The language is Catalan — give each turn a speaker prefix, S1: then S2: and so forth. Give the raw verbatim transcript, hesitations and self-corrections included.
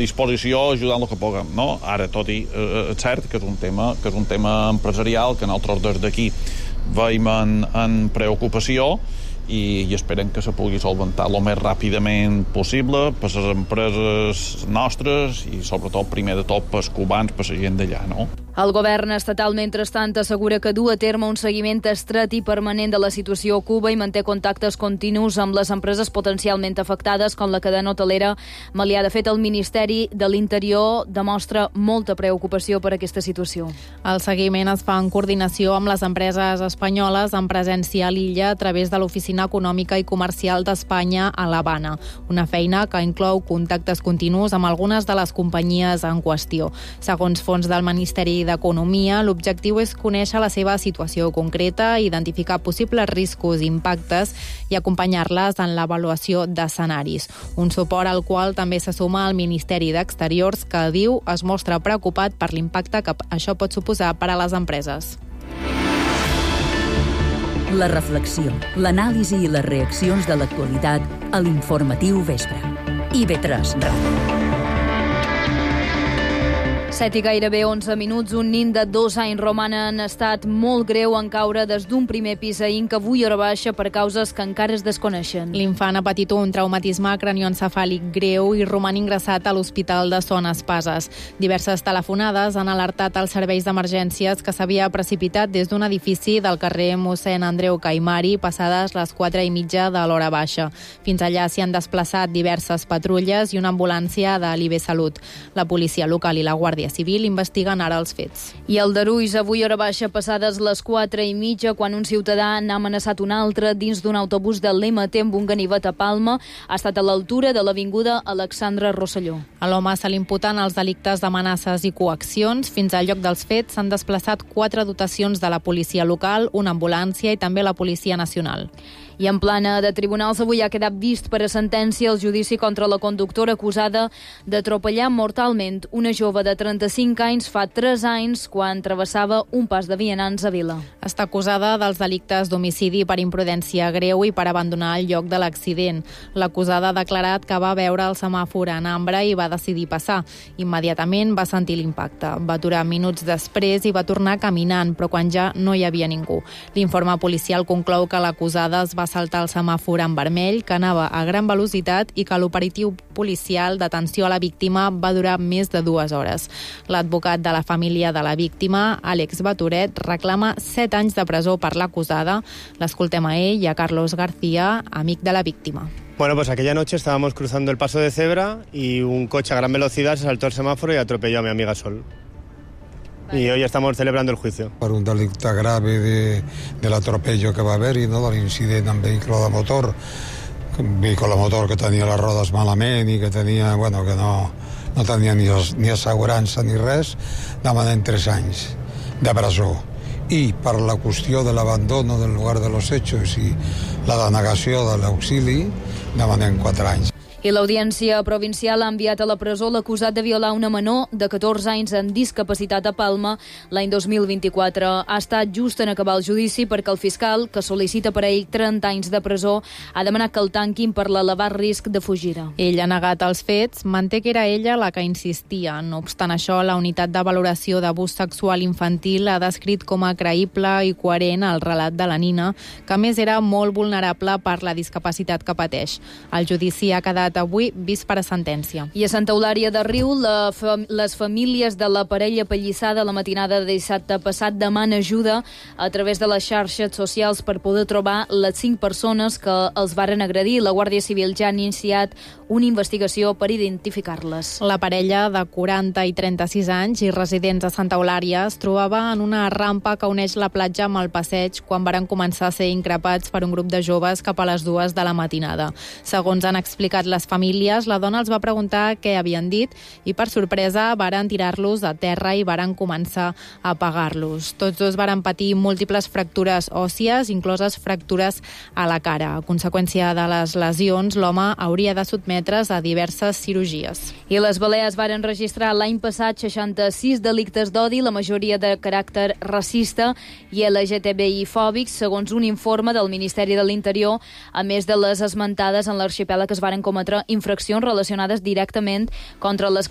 S1: disposició ajudant el que puguem, no? Ara, tot i eh, és cert que és un tema, que és un tema empresarial que nosaltres des d'aquí veiem en, en preocupació i, i esperem que se pugui solventar el més ràpidament possible per les empreses nostres i sobretot primer de tot pels cubans, per la gent d'allà, no?
S2: El govern estatal, mentrestant, assegura que du a terme un seguiment estret i permanent de la situació a Cuba i manté contactes continus amb les empreses potencialment afectades, com la cadena hotelera Meliá. De fet, el Ministeri de l'Interior demostra molta preocupació per aquesta situació.
S3: El seguiment es fa en coordinació amb les empreses espanyoles en presència a l'illa a través de l'Oficina Econòmica i Comercial d'Espanya a l'Havana, una feina que inclou contactes continus amb algunes de les companyies en qüestió. Segons fons del Ministeri d'Economia, l'objectiu és conèixer la seva situació concreta, identificar possibles riscos i impactes i acompanyar-les en l'avaluació d'escenaris. Un suport al qual també se suma el Ministeri d'Exteriors, que diu es mostra preocupat per l'impacte que això pot suposar per a les empreses.
S4: La reflexió, l'anàlisi i les reaccions de l'actualitat a l'Informatiu Vespre. I ve tres Ràdio.
S2: set i gairebé onze minuts, un nin de dos anys roman en estat molt greu en caure des d'un primer pis a Inca, avui hora baixa per causes que encara es desconeixen.
S3: L'infant ha patit un traumatisme cranioencefàlic greu i roman ingressat a l'Hospital de Son Espases. Diverses telefonades han alertat als serveis d'emergències que s'havia precipitat des d'un edifici del carrer mossèn Andreu Caimari passades les quatre i mitja de l'hora baixa. Fins allà s'hi han desplaçat diverses patrulles i una ambulància de l'I B Salut. La policia local i la Guàrdia Civil investiguen ara els fets.
S2: I el Darús, avui hora baixa passades les quatre i mitja, quan un ciutadà n'ha amenaçat un altre dins d'un autobús de l'M T amb un ganivet a Palma, ha estat a l'altura de l'avinguda Alexandre Rosselló.
S3: A l'home se l'imputen els delictes d'amenaces i coaccions. Fins al lloc dels fets s'han desplaçat quatre dotacions de la policia local, una ambulància i també la Policia Nacional.
S2: I en plana de tribunals, avui ha quedat vist per a sentència el judici contra la conductora acusada d'atropellar mortalment una jove de trenta-cinc anys fa tres anys quan travessava un pas de vianants a Vila.
S3: Està acusada dels delictes d'homicidi per imprudència greu i per abandonar el lloc de l'accident. L'acusada ha declarat que va veure el semàfor en ambre i va decidir passar. Immediatament va sentir l'impacte. Va aturar minuts després i va tornar caminant, però quan ja no hi havia ningú. L'informe policial conclou que l'acusada es va saltar el semàfor en vermell, que anava a gran velocitat i que l'operatiu policial d'atenció a la víctima va durar més de dues hores. L'advocat de la família de la víctima, Àlex Baturet, reclama set anys de presó per l'acusada. L'escoltem a ell i a Carlos García, amic de la víctima.
S5: Bueno, pues aquella noche estábamos cruzando el paso de cebra y un coche a gran velocidad se saltó el semáforo y atropelló a mi amiga Sol. Y hoy estamos celebrando el juicio.
S6: Per un delicte grave de, de l'atropello que va haver-hi, no? De l'incident amb vehicle de motor, un vehicle de motor que tenia les rodes malament i que tenia, bueno, que no, no tenia ni, ni assegurança ni res, demanem tres anys de presó. I per la qüestió de l'abandono del lugar de los hechos i la denegació de l'auxili, demanem quatre anys.
S2: I l'Audiència Provincial ha enviat a la presó l'acusat de violar una menor de catorze anys amb discapacitat a Palma l'any dos mil vint-i-quatre. Ha estat just en acabar el judici perquè el fiscal, que sol·licita per a ell trenta anys de presó, ha demanat que el tanquin per l'elevat risc de fugida.
S3: Ell ha negat els fets, manté que era ella la que insistia. No obstant això, la unitat de valoració d'abús sexual infantil ha descrit com a creïble i coherent el relat de la nina, que a més era molt vulnerable per la discapacitat que pateix. El judici ha quedat avui vist per a sentència.
S2: I a Santa Eulària de Riu, la fam les famílies de la parella pallissada la matinada de dissabte passat demana ajuda a través de les xarxes socials per poder trobar les cinc persones que els varen agredir. La Guàrdia Civil ja ha iniciat una investigació per identificar-les.
S3: La parella de quaranta i trenta-sis anys i residents a Santa Eulària es trobava en una rampa que uneix la platja amb el passeig quan varen començar a ser increpats per un grup de joves cap a les dues de la matinada. Segons han explicat les famílies, la dona els va preguntar què havien dit i, per sorpresa, varen tirar-los a terra i varen començar a apagar-los. Tots dos varen patir múltiples fractures òssies, incloses fractures a la cara. A conseqüència de les lesions, l'home hauria de sotmetre's a diverses cirurgies.
S2: I les Balears varen registrar l'any passat seixanta-sis delictes d'odi, la majoria de caràcter racista i L G T B I fòbics, segons un informe del Ministeri de l'Interior, a més de les esmentades en l'arxipèlag que es varen cometre infraccions relacionades directament contra les